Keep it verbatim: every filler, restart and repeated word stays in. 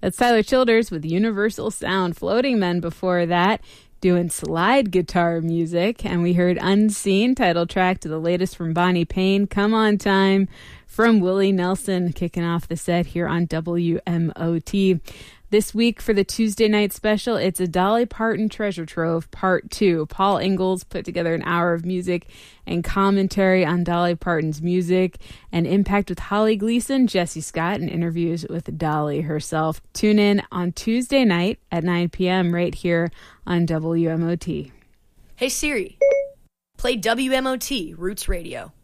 That's Tyler Childers with Universal Sound. Floating Men before that, doing slide guitar music. And we heard Unseen, title track to the latest from Bonnie Payne, Come On Time, from Willie Nelson, kicking off the set here on W M O T. This week for the Tuesday night special, it's a Dolly Parton Treasure Trove Part two. Paul Ingalls put together an hour of music and commentary on Dolly Parton's music and impact with Holly Gleason, Jesse Scott, and interviews with Dolly herself. Tune in on Tuesday night at nine p.m. right here on W M O T. Hey Siri, play W M O T Roots Radio.